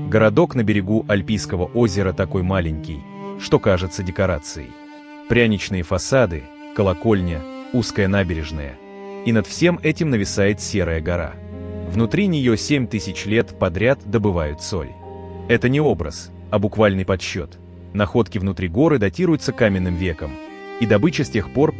Городок на берегу Альпийского озера такой маленький, что кажется декорацией. Пряничные фасады, колокольня, узкая набережная. И над всем этим нависает Серая гора. Внутри нее 7000 лет подряд добывают соль. Это не образ, а буквальный подсчет. Находки внутри горы датируются каменным веком, и добыча с тех пор